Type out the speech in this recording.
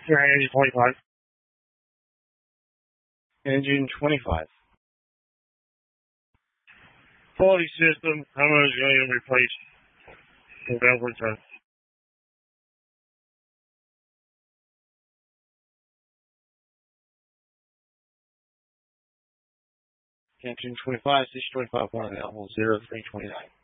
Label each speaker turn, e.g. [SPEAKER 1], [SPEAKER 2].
[SPEAKER 1] Engine 25.
[SPEAKER 2] Engine 25.
[SPEAKER 1] Quality system, how much is going to replace the valve return?
[SPEAKER 2] Engine 25, 625, 1 L, 0329.